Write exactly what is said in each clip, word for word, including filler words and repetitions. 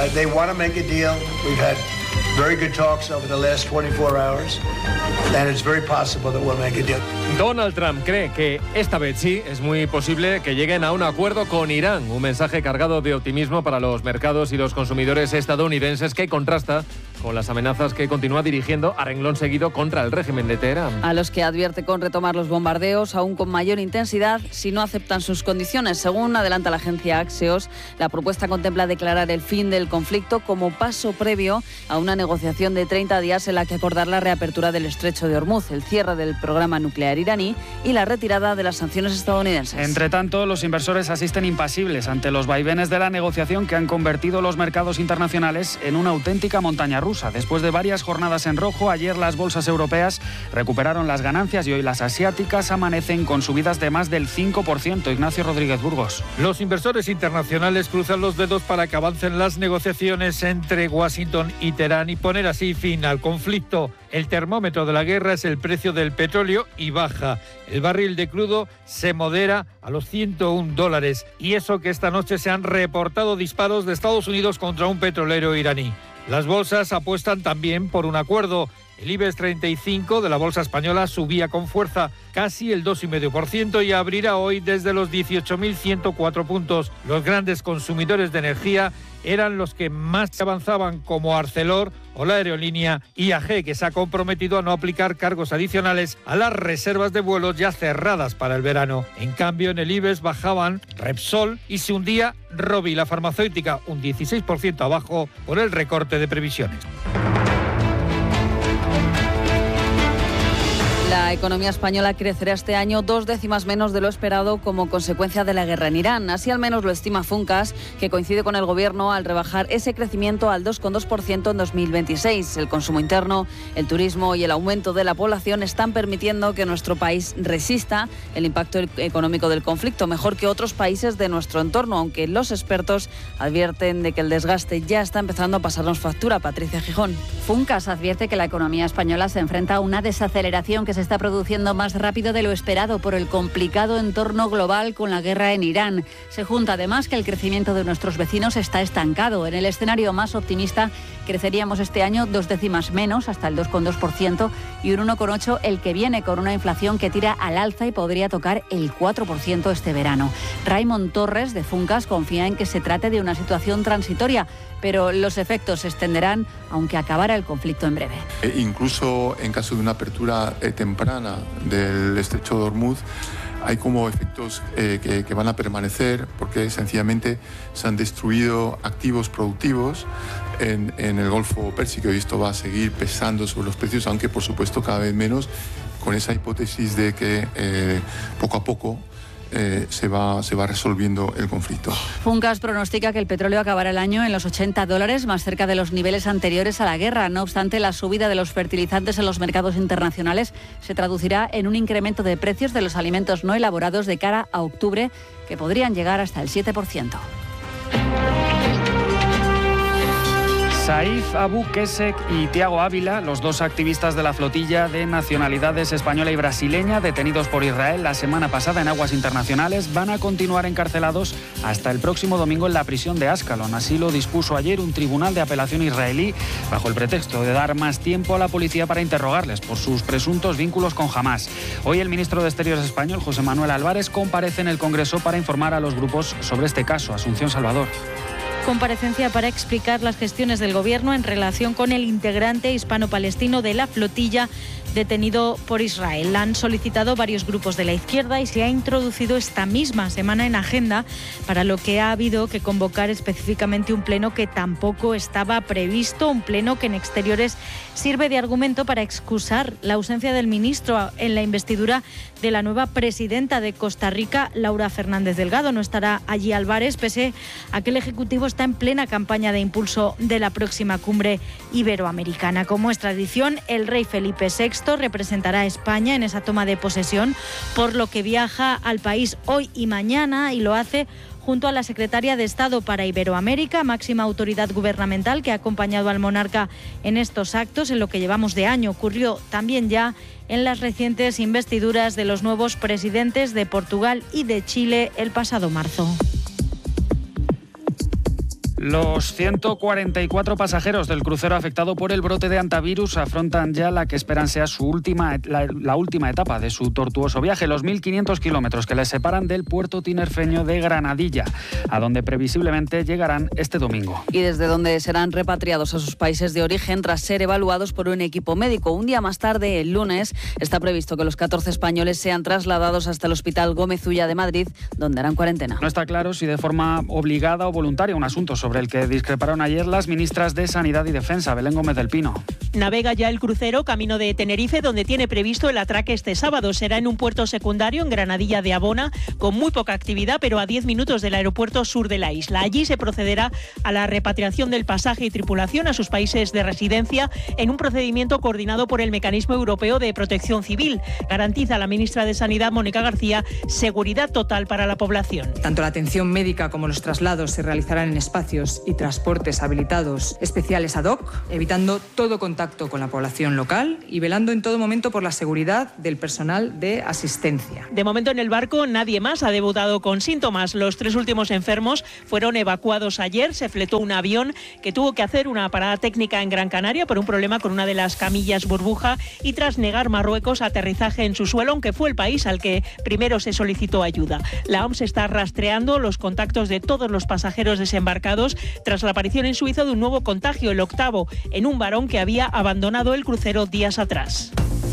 Uh, they want to make a deal. We've had very good talks over the last twenty-four hours, and it's very possible that we'll make a deal. Donald Trump cree que esta vez sí es muy posible que lleguen a un acuerdo con Irán, un mensaje cargado de optimismo para los mercados y los consumidores estadounidenses que contrasta con las amenazas que continúa dirigiendo a renglón seguido contra el régimen de Teherán. A los que advierte con retomar los bombardeos aún con mayor intensidad si no aceptan sus condiciones. Según adelanta la agencia Axios, la propuesta contempla declarar el fin del conflicto como paso previo a una negociación de treinta días en la que acordar la reapertura del estrecho de Hormuz, el cierre del programa nuclear iraní y la retirada de las sanciones estadounidenses. Entre tanto, los inversores asisten impasibles ante los vaivenes de la negociación que han convertido los mercados internacionales en una auténtica montaña rusa. Después de varias jornadas en rojo, ayer las bolsas europeas recuperaron las ganancias y hoy las asiáticas amanecen con subidas de más del cinco por ciento. Ignacio Rodríguez Burgos. Los inversores internacionales cruzan los dedos para que avancen las negociaciones entre Washington y Teherán y poner así fin al conflicto. El termómetro de la guerra es el precio del petróleo y baja. El barril de crudo se modera a los ciento un dólares. Y eso que esta noche se han reportado disparos de Estados Unidos contra un petrolero iraní. Las bolsas apuestan también por un acuerdo. El IBEX treinta y cinco de la bolsa española subía con fuerza casi el dos coma cinco por ciento y abrirá hoy desde los dieciocho mil ciento cuatro puntos. Los grandes consumidores de energía eran los que más avanzaban, como Arcelor o la aerolínea I A G, que se ha comprometido a no aplicar cargos adicionales a las reservas de vuelos ya cerradas para el verano. En cambio, en el IBEX bajaban Repsol y se hundía Rovi, la farmacéutica, un dieciséis por ciento abajo por el recorte de previsiones. La economía española crecerá este año dos décimas menos de lo esperado como consecuencia de la guerra en Irán. Así al menos lo estima Funcas, que coincide con el Gobierno al rebajar ese crecimiento al dos coma dos por ciento en dos mil veintiséis. El consumo interno, el turismo y el aumento de la población están permitiendo que nuestro país resista el impacto económico del conflicto mejor que otros países de nuestro entorno, aunque los expertos advierten de que el desgaste ya está empezando a pasarnos factura. Patricia Gijón. Funcas advierte que la economía española se enfrenta a una desaceleración que se está produciendo más rápido de lo esperado por el complicado entorno global con la guerra en Irán. Se junta además que el crecimiento de nuestros vecinos está estancado. En el escenario más optimista creceríamos este año dos décimas menos, hasta el dos coma dos por ciento, y un uno coma ocho por ciento el que viene, con una inflación que tira al alza y podría tocar el cuatro por ciento este verano. Raymond Torres, de Funcas, confía en que se trate de una situación transitoria, pero los efectos se extenderán aunque acabara el conflicto en breve. E incluso en caso de una apertura eh, temprana del estrecho de Hormuz, hay como efectos eh, que, que van a permanecer porque sencillamente se han destruido activos productivos en, en el Golfo Pérsico y esto va a seguir pesando sobre los precios, aunque por supuesto cada vez menos, con esa hipótesis de que eh, poco a poco Eh, se va, se va resolviendo el conflicto. Funcas pronostica que el petróleo acabará el año en los ochenta dólares, más cerca de los niveles anteriores a la guerra. No obstante, la subida de los fertilizantes en los mercados internacionales se traducirá en un incremento de precios de los alimentos no elaborados de cara a octubre, que podrían llegar hasta el siete por ciento. Saif Abu Kesek y Tiago Ávila, los dos activistas de la flotilla de nacionalidades española y brasileña detenidos por Israel la semana pasada en aguas internacionales, van a continuar encarcelados hasta el próximo domingo en la prisión de Ascalon. Así lo dispuso ayer un tribunal de apelación israelí bajo el pretexto de dar más tiempo a la policía para interrogarles por sus presuntos vínculos con Hamás. Hoy el ministro de Exteriores español, José Manuel Álvarez, comparece en el Congreso para informar a los grupos sobre este caso. Asunción Salvador. Comparecencia para explicar las gestiones del Gobierno en relación con el integrante hispano-palestino de la flotilla detenido por Israel. La han solicitado varios grupos de la izquierda y se ha introducido esta misma semana en agenda, para lo que ha habido que convocar específicamente un pleno que tampoco estaba previsto, un pleno que en Exteriores sirve de argumento para excusar la ausencia del ministro en la investidura de la nueva presidenta de Costa Rica, Laura Fernández Delgado. No estará allí Álvarez, pese a que el Ejecutivo está en plena campaña de impulso de la próxima cumbre iberoamericana. Como es tradición, el rey Felipe sexto representará a España en esa toma de posesión, por lo que viaja al país hoy y mañana, y lo hace junto a la secretaria de Estado para Iberoamérica, máxima autoridad gubernamental que ha acompañado al monarca en estos actos en lo que llevamos de año. Ocurrió también ya en las recientes investiduras de los nuevos presidentes de Portugal y de Chile el pasado marzo. Los ciento cuarenta y cuatro pasajeros del crucero afectado por el brote de hantavirus afrontan ya la que esperan sea su última, la, la última etapa de su tortuoso viaje, los mil quinientos kilómetros que les separan del puerto tinerfeño de Granadilla, a donde previsiblemente llegarán este domingo. Y desde donde serán repatriados a sus países de origen tras ser evaluados por un equipo médico. Un día más tarde, el lunes, está previsto que los catorce españoles sean trasladados hasta el Hospital Gómez Ulla de Madrid, donde harán cuarentena. No está claro si de forma obligada o voluntaria, un asunto sobre el que discreparon ayer las ministras de Sanidad y Defensa. Belén Gómez del Pino. Navega ya el crucero camino de Tenerife, donde tiene previsto el atraque este sábado. Será en un puerto secundario en Granadilla de Abona, con muy poca actividad, pero a diez minutos del aeropuerto sur de la isla. Allí se procederá a la repatriación del pasaje y tripulación a sus países de residencia en un procedimiento coordinado por el Mecanismo Europeo de Protección Civil. Garantiza la ministra de Sanidad, Mónica García, seguridad total para la población. Tanto la atención médica como los traslados se realizarán en espacios y transportes habilitados especiales ad hoc, evitando todo contacto con la población local y velando en todo momento por la seguridad del personal de asistencia. De momento en el barco nadie más ha debutado con síntomas. Los tres últimos enfermos fueron evacuados ayer. Se fletó un avión que tuvo que hacer una parada técnica en Gran Canaria por un problema con una de las camillas burbuja y tras negar Marruecos aterrizaje en su suelo, aunque fue el país al que primero se solicitó ayuda. La O M S está rastreando los contactos de todos los pasajeros desembarcados tras la aparición en Suiza de un nuevo contagio, el octavo, en un varón que había abandonado el crucero días atrás.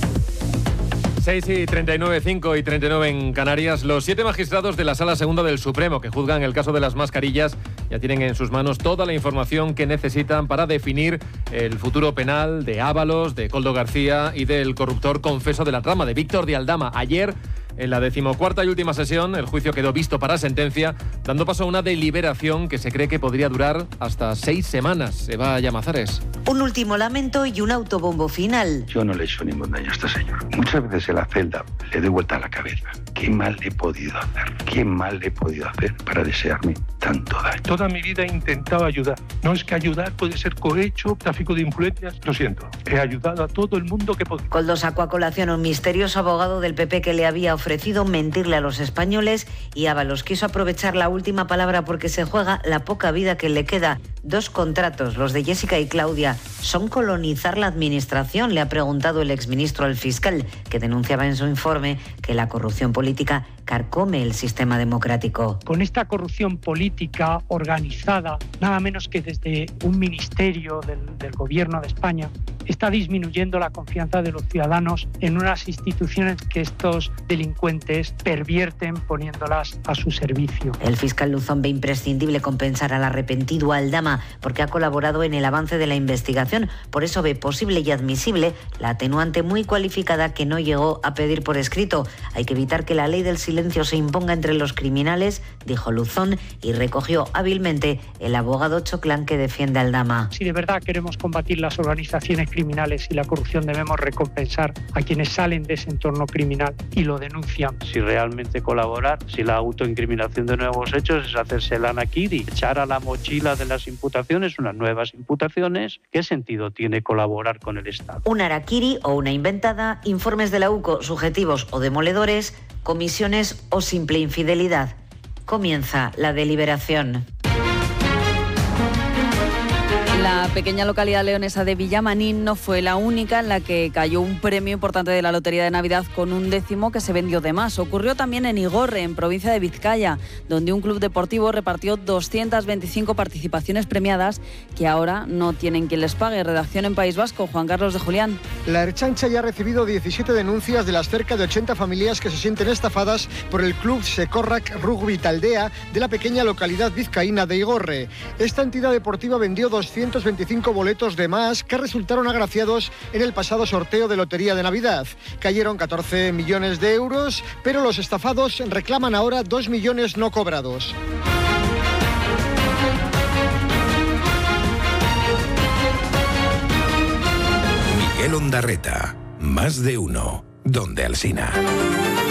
seis y treinta y nueve, cinco y treinta y nueve en Canarias. Los siete magistrados de la Sala Segunda del Supremo que juzgan el caso de las mascarillas ya tienen en sus manos toda la información que necesitan para definir el futuro penal de Ábalos, de Koldo García y del corruptor confeso de la trama, de Víctor de Aldama. Ayer, en la decimocuarta y última sesión, el juicio quedó visto para sentencia, dando paso a una deliberación que se cree que podría durar hasta seis semanas. Eva Llamazares. Un último lamento y un autobombo final. Yo no le he hecho ningún daño a este señor. Muchas veces en la celda le doy vuelta a la cabeza. ¿Qué mal le he podido hacer? ¿Qué mal le he podido hacer para desearme tanto daño? Toda mi vida he intentado ayudar. No es que ayudar puede ser cohecho, tráfico de influencias. Lo siento. He ayudado a todo el mundo que podía. Koldo sacó a colación a un misterioso abogado del P P que le había ofrecido mentirle a los españoles y Ábalos quiso aprovechar la última palabra porque se juega la poca vida que le queda. Dos contratos, los de Jessica y Claudia, ¿son colonizar la administración?, le ha preguntado el exministro al fiscal, que denunciaba en su informe que la corrupción política carcome el sistema democrático. Con esta corrupción política organizada, nada menos que desde un ministerio del, del gobierno de España, está disminuyendo la confianza de los ciudadanos en unas instituciones que estos delincuentes pervierten poniéndolas a su servicio. El fiscal Luzón ve imprescindible compensar al arrepentido Aldama porque ha colaborado en el avance de la investigación. Por eso ve posible y admisible la atenuante muy cualificada que no llegó a pedir por escrito. Hay que evitar que la ley del silencio se imponga entre los criminales, dijo Luzón, y recogió hábilmente el abogado Choclán que defiende a Aldama. Si de verdad queremos combatir las organizaciones criminales y la corrupción, debemos recompensar a quienes salen de ese entorno criminal y lo denuncian. Si realmente colaborar, si la autoincriminación de nuevos hechos es hacerse el harakiri, echar a la mochila de las imputaciones unas nuevas imputaciones, ¿qué sentido tiene colaborar con el Estado? Un harakiri o una inventada, informes de la U C O subjetivos o demoledores, comisiones o simple infidelidad. Comienza la deliberación. La pequeña localidad leonesa de Villamanín no fue la única en la que cayó un premio importante de la Lotería de Navidad con un décimo que se vendió de más. Ocurrió también en Igorre, en provincia de Vizcaya, donde un club deportivo repartió doscientas veinticinco participaciones premiadas que ahora no tienen quien les pague. Redacción en País Vasco, Juan Carlos de Julián. La Ertzaintza ya ha recibido diecisiete denuncias de las cerca de ochenta familias que se sienten estafadas por el club Sekorrak Rugby Taldea de la pequeña localidad vizcaína de Igorre. Esta entidad deportiva vendió doscientos veinticinco boletos de más que resultaron agraciados en el pasado sorteo de Lotería de Navidad. Cayeron catorce millones de euros, pero los estafados reclaman ahora dos millones no cobrados. Miguel Ondarreta, más de uno, donde Alsina.